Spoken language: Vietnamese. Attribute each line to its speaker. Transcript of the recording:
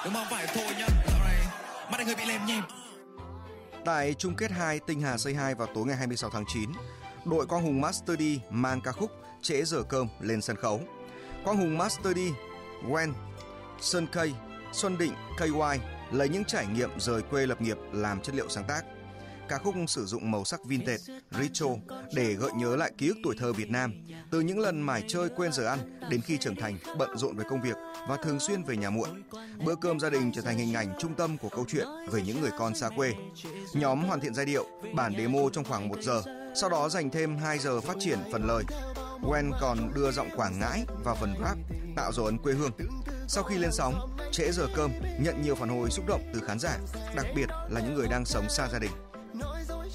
Speaker 1: Đừng mong phải thôi nhá, dạo này mắt anh hơi bị lem nhem.
Speaker 2: Tại chung kết 2 Tinh Hà Say Hi vào tối ngày 26 tháng 9, đội Quang Hùng Master D mang ca khúc Trễ Giờ Cơm lên sân khấu. Quang Hùng Master D, Gwen, Sơn Cây, Xuân Định, KY lấy những trải nghiệm rời quê lập nghiệp làm chất liệu sáng tác. Ca khúc sử dụng màu sắc vintage, retro để gợi nhớ lại ký ức tuổi thơ Việt Nam, từ những lần mải chơi quên giờ ăn đến khi trưởng thành bận rộn với công việc và thường xuyên về nhà muộn. Bữa cơm gia đình trở thành hình ảnh trung tâm của câu chuyện về những người con xa quê. Nhóm hoàn thiện giai điệu, bản demo trong khoảng 1 giờ, sau đó dành thêm 2 giờ phát triển phần lời. Gwen còn đưa giọng Quảng Ngãi vào phần rap, tạo dấu ấn quê hương. Sau khi lên sóng, Trễ Giờ Cơm nhận nhiều phản hồi xúc động từ khán giả, đặc biệt là những người đang sống xa gia đình.